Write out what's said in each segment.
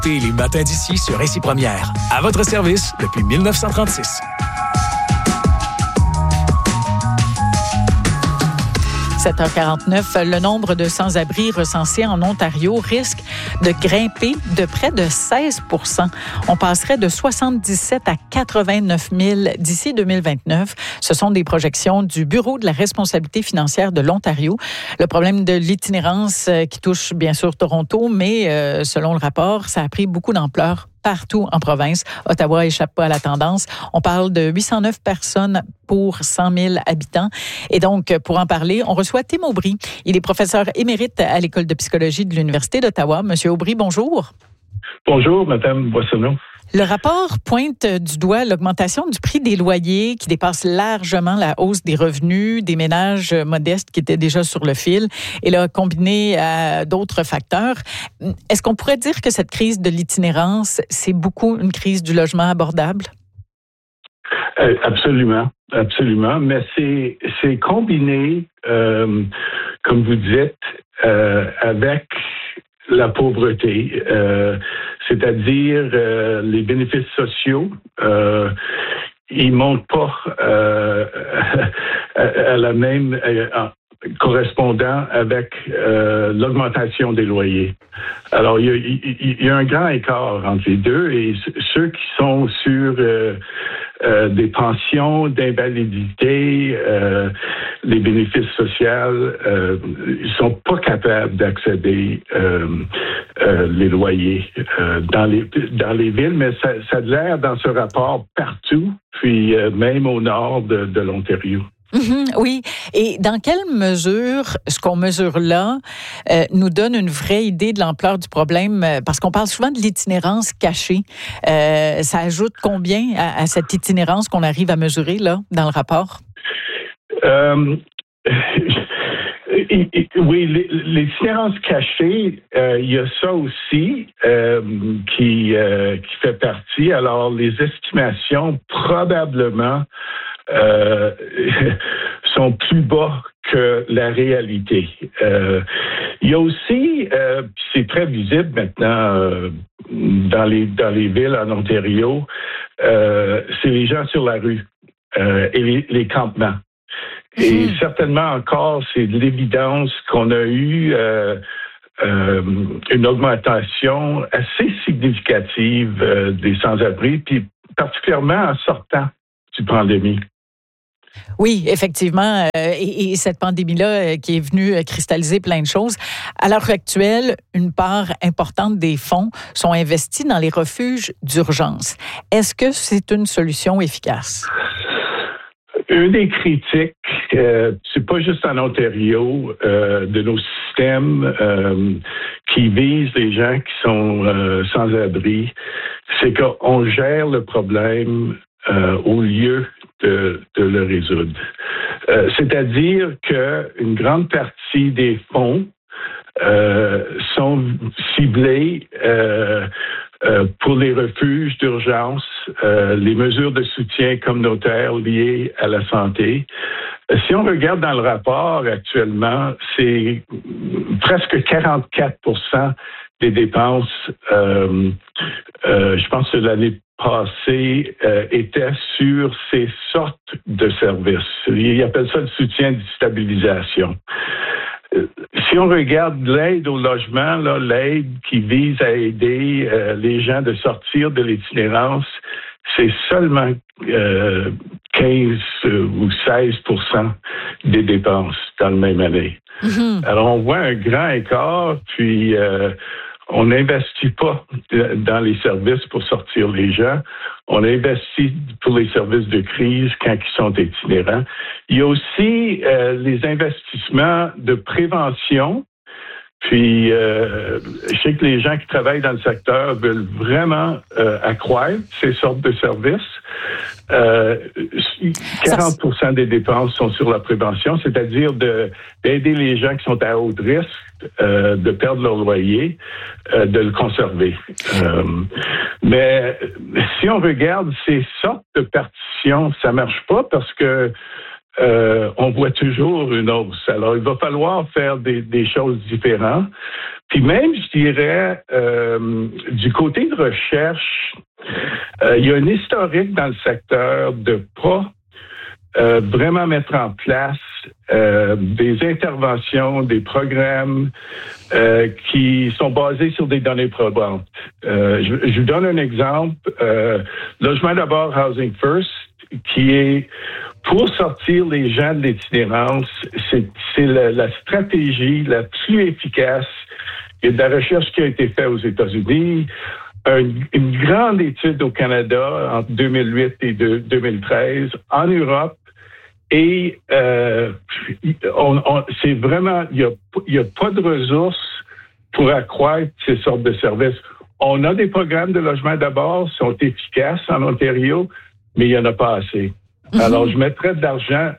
Les matins d'ici sur Récit Première. À votre service depuis 1936. 7h49, le nombre de sans-abri recensés en Ontario risque de grimper de près de 16 %. On passerait de 77 à 89 000 d'ici 2029. Ce sont des projections du Bureau de la responsabilité financière de l'Ontario. Le problème de l'itinérance qui touche bien sûr Toronto, mais selon le rapport, ça a pris beaucoup d'ampleur partout en province. Ottawa échappe pas à la tendance. On parle de 809 personnes pour 100 000 habitants. Et donc, pour en parler, on reçoit Tim Aubry. Il est professeur émérite à l'École de psychologie de l'Université d'Ottawa. Monsieur Aubry, bonjour. Bonjour, Madame Boissonneau. Le rapport pointe du doigt l'augmentation du prix des loyers qui dépasse largement la hausse des revenus des ménages modestes qui étaient déjà sur le fil et là, combiné à d'autres facteurs. Est-ce qu'on pourrait dire que cette crise de l'itinérance, c'est beaucoup une crise du logement abordable? Absolument, absolument. Mais c'est combiné, comme vous dites, avec la pauvreté, c'est-à-dire les bénéfices sociaux, ils montent pas à la même correspondant avec l'augmentation des loyers. Alors, il y a un grand écart entre les deux et ceux qui sont sur des pensions d'invalidité, les bénéfices sociaux, ils sont pas capables d'accéder les loyers dans les villes, mais ça a l'air dans ce rapport partout, puis même au nord de l'Ontario. Oui. Et dans quelle mesure ce qu'on mesure là nous donne une vraie idée de l'ampleur du problème? Parce qu'on parle souvent de l'itinérance cachée. Ça ajoute combien à cette itinérance qu'on arrive à mesurer là dans le rapport? Oui, l'itinérance cachée, il y a ça aussi qui fait partie. Alors, les estimations probablement sont plus bas que la réalité. Il y a aussi, c'est très visible maintenant dans les villes en Ontario, c'est les gens sur la rue et les campements. Et certainement encore, c'est de l'évidence qu'on a eu une augmentation assez significative des sans-abri, puis particulièrement en sortant du pandémie. Oui, effectivement. Et cette pandémie-là qui est venue cristalliser plein de choses. À l'heure actuelle, une part importante des fonds sont investis dans les refuges d'urgence. Est-ce que c'est une solution efficace? Une des critiques, c'est pas juste en Ontario, de nos systèmes qui visent les gens qui sont sans abri, c'est qu'on gère le problème au lieu de le résoudre. C'est-à-dire qu'une grande partie des fonds sont ciblés pour les refuges d'urgence, les mesures de soutien communautaire liées à la santé. Si on regarde dans le rapport actuellement, c'est presque 44 % des dépenses, je pense que l'année passée, étaient sur ces sortes de services. Ils appellent ça le soutien de stabilisation. Si on regarde l'aide au logement, là, l'aide qui vise à aider les gens de sortir de l'itinérance, c'est seulement 15 ou 16 % des dépenses dans la même année. Alors, on voit un grand écart, puis on n'investit pas dans les services pour sortir les gens. On investit pour les services de crise quand ils sont itinérants. Il y a aussi les investissements de prévention. Puis, je sais que les gens qui travaillent dans le secteur veulent vraiment accroître ces sortes de services. 40 % des dépenses sont sur la prévention, c'est-à-dire d'aider les gens qui sont à haut risque de perdre leur loyer, de le conserver. Mais si on regarde ces sortes de partitions, ça marche pas parce que on voit toujours une hausse. Alors, il va falloir faire des choses différentes. Puis même, je dirais, du côté de recherche, il y a un historique dans le secteur de pas vraiment mettre en place des interventions, des programmes qui sont basés sur des données probantes. Je vous donne un exemple. Logement d'abord, Housing First, qui est pour sortir les gens de l'itinérance, c'est la stratégie la plus efficace. Il y a de la recherche qui a été faite aux États-Unis, une grande étude au Canada entre 2008 et 2013, en Europe, et c'est vraiment, il y a pas de ressources pour accroître ces sortes de services. On a des programmes de logement d'abord, sont efficaces en Ontario, mais il n'y en a pas assez. Alors, je mettrais de l'argent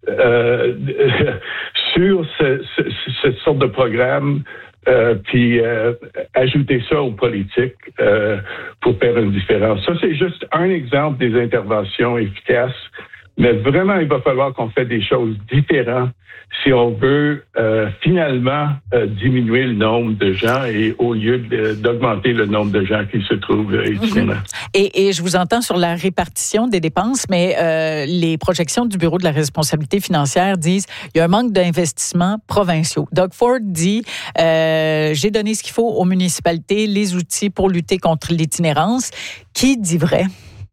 sur cette sorte de programme, puis ajouter ça aux politiques pour faire une différence. Ça, c'est juste un exemple des interventions efficaces, mais vraiment, il va falloir qu'on fasse des choses différentes si on veut finalement diminuer le nombre de gens et au lieu d'augmenter le nombre de gens qui se trouvent itinérants. Et je vous entends sur la répartition des dépenses, mais les projections du Bureau de la responsabilité financière disent qu'il y a un manque d'investissements provinciaux. Doug Ford dit j'ai donné ce qu'il faut aux municipalités, les outils pour lutter contre l'itinérance. Qui dit vrai?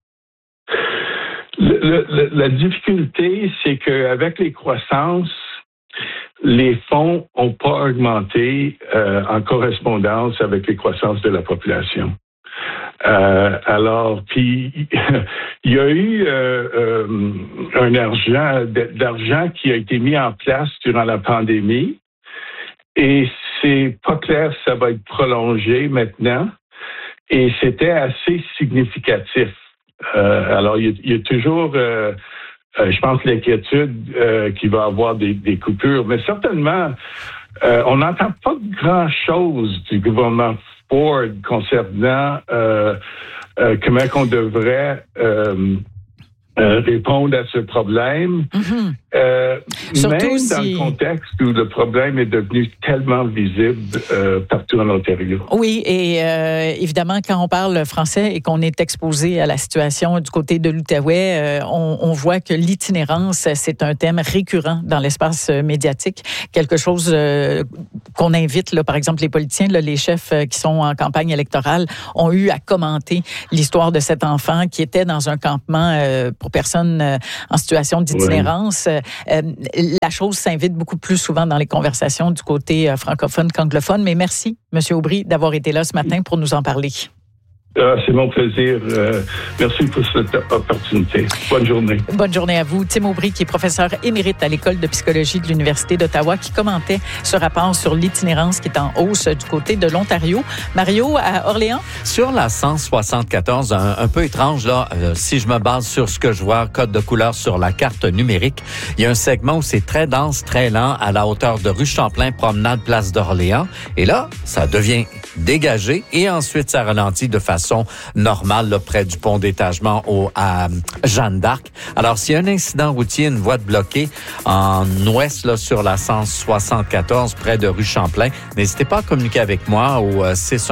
La difficulté, c'est qu'avec les croissances, les fonds n'ont pas augmenté en correspondance avec les croissances de la population. Alors, puis il y a eu d'argent qui a été mis en place durant la pandémie, et c'est pas clair si ça va être prolongé maintenant. Et c'était assez significatif. Alors, il y a toujours, je pense, l'inquiétude qu'il va y avoir des coupures. Mais certainement, on n'entend pas grand-chose du gouvernement Ford concernant comment qu'on devrait répondre à ce problème. Même dans le contexte où le problème est devenu tellement visible partout en Ontario. Oui, et évidemment, quand on parle français et qu'on est exposé à la situation du côté de l'Outaouais, on voit que l'itinérance, c'est un thème récurrent dans l'espace médiatique. Quelque chose qu'on invite, là, par exemple, les politiciens, là, les chefs qui sont en campagne électorale, ont eu à commenter l'histoire de cet enfant qui était dans un campement pour personnes en situation d'itinérance. La chose s'invite beaucoup plus souvent dans les conversations du côté francophone qu'anglophone. Mais merci, M. Aubry, d'avoir été là ce matin pour nous en parler. C'est mon plaisir. Merci pour cette opportunité. Bonne journée. Bonne journée à vous. Tim Aubry, qui est professeur émérite à l'École de psychologie de l'Université d'Ottawa, qui commentait ce rapport sur l'itinérance qui est en hausse du côté de l'Ontario. Mario, à Orléans? Sur la 174, un peu étrange, là, si je me base sur ce que je vois, code de couleur sur la carte numérique, il y a un segment où c'est très dense, très lent, à la hauteur de rue Champlain, promenade Place d'Orléans. Et là, ça devient dégagé et ensuite ça ralentit de façon normale là, près du pont d'étagement à Jeanne d'Arc. Alors, s'il y a un incident routier, une voie bloquée en ouest là, sur la 174 près de rue Champlain, n'hésitez pas à communiquer avec moi au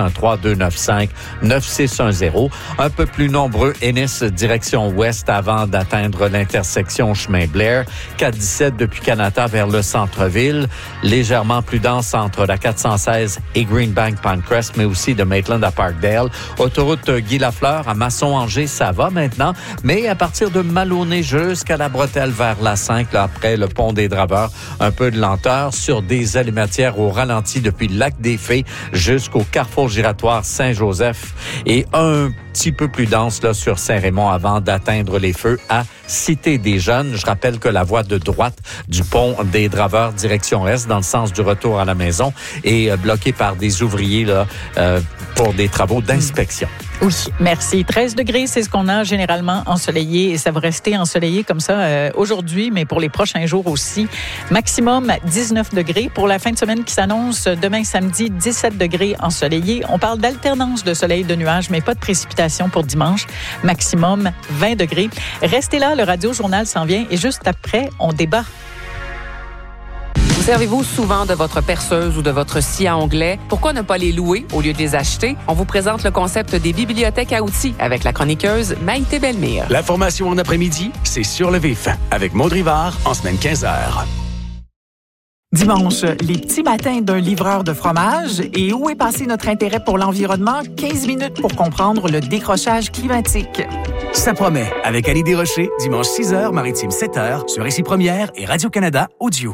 613-295-9610. Un peu plus nombreux, Ennis, direction ouest avant d'atteindre l'intersection chemin Blair. 417 depuis Canada vers le centre-ville. Légèrement plus dense entre la 416 et Greenbank-Pinecrest, mais aussi de Maitland à Parkdale. Autoroute Guy Lafleur à Masson-Angers, ça va maintenant, mais à partir de Maloney jusqu'à la bretelle vers la 5, là, après le pont des Draveurs, un peu de lenteur sur des alimatières au ralenti depuis le lac des Fées jusqu'au carrefour giratoire Saint-Joseph et un petit peu plus dense là, sur Saint-Raymond avant d'atteindre les feux à Cité des Jeunes. Je rappelle que la voie de droite du pont des Draveurs direction Est dans le sens du retour à la maison est bloquée par des ouvriers là, pour des travaux d'inspection. Oui, merci. 13 degrés, c'est ce qu'on a généralement ensoleillé et ça va rester ensoleillé comme ça aujourd'hui, mais pour les prochains jours aussi. Maximum 19 degrés. Pour la fin de semaine qui s'annonce, demain samedi, 17 degrés ensoleillé. On parle d'alternance de soleil et de nuages, mais pas de précipitation pour dimanche. Maximum 20 degrés. Restez là, le Radio Journal s'en vient et juste après, on débat. Vous servez-vous souvent de votre perceuse ou de votre scie à onglet? Pourquoi ne pas les louer au lieu de les acheter? On vous présente le concept des bibliothèques à outils avec la chroniqueuse Maïté Bellemire. L'information en après-midi, c'est sur le vif avec Maud Rivard en semaine 15h. Dimanche, les petits matins d'un livreur de fromage et où est passé notre intérêt pour l'environnement? 15 minutes pour comprendre le décrochage climatique. Ça promet avec Annie Desrochers, dimanche 6h, maritime 7h sur Récit Première et Radio-Canada Audio.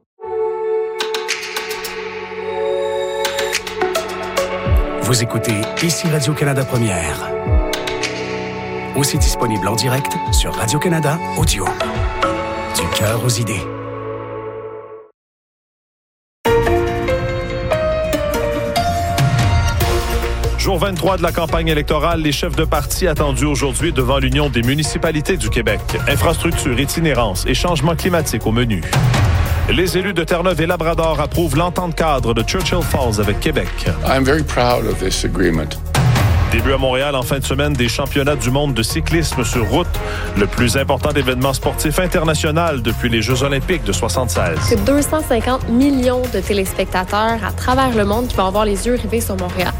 Vous écoutez ici Radio-Canada Première. Aussi disponible en direct sur Radio-Canada Audio. Du cœur aux idées. Jour 23 de la campagne électorale, les chefs de parti attendus aujourd'hui devant l'Union des municipalités du Québec. Infrastructure, itinérance et changement climatique au menu. Les élus de Terre-Neuve et Labrador approuvent l'entente cadre de Churchill Falls avec Québec. I'm very proud of this agreement. Début à Montréal en fin de semaine des championnats du monde de cyclisme sur route, le plus important événement sportif international depuis les Jeux olympiques de 1976. C'est 250 millions de téléspectateurs à travers le monde qui vont avoir les yeux rivés sur Montréal.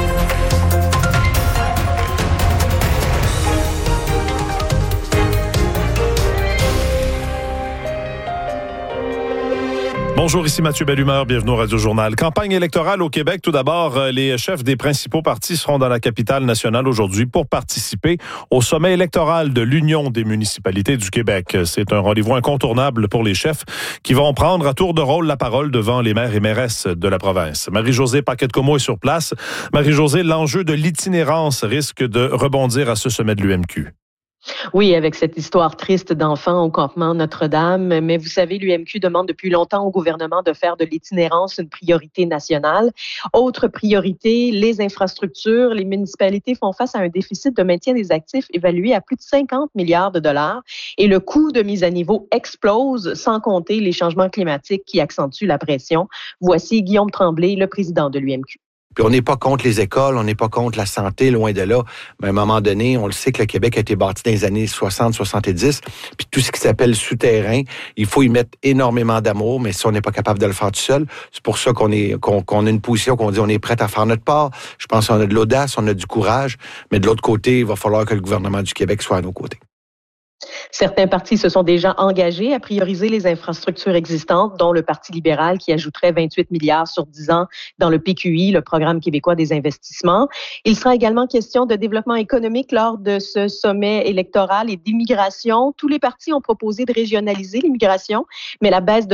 Bonjour, ici Mathieu Bellumeur, bienvenue au Radio Journal. Campagne électorale au Québec. Tout d'abord, les chefs des principaux partis seront dans la capitale nationale aujourd'hui pour participer au sommet électoral de l'Union des municipalités du Québec. C'est un rendez-vous incontournable pour les chefs qui vont prendre à tour de rôle la parole devant les maires et mairesses de la province. Marie-Josée Paquette-Comeau est sur place. Marie-Josée, l'enjeu de l'itinérance risque de rebondir à ce sommet de l'UMQ. Oui, avec cette histoire triste d'enfants au campement Notre-Dame. Mais vous savez, l'UMQ demande depuis longtemps au gouvernement de faire de l'itinérance une priorité nationale. Autre priorité, les infrastructures. Les municipalités font face à un déficit de maintien des actifs évalué à plus de 50 milliards de dollars. Et le coût de mise à niveau explose, sans compter les changements climatiques qui accentuent la pression. Voici Guillaume Tremblay, le président de l'UMQ. Puis on n'est pas contre les écoles, on n'est pas contre la santé, loin de là. Mais à un moment donné, on le sait que le Québec a été bâti dans les années 60-70. Puis tout ce qui s'appelle souterrain, il faut y mettre énormément d'amour, mais si on n'est pas capable de le faire tout seul, c'est pour ça qu'on a une position qu'on dit on est prêt à faire notre part. Je pense qu'on a de l'audace, on a du courage, mais de l'autre côté, il va falloir que le gouvernement du Québec soit à nos côtés. Certains partis se sont déjà engagés à prioriser les infrastructures existantes, dont le Parti libéral qui ajouterait 28 milliards sur 10 ans dans le PQI, le Programme québécois des investissements. Il sera également question de développement économique lors de ce sommet électoral et d'immigration. Tous les partis ont proposé de régionaliser l'immigration, mais la baisse de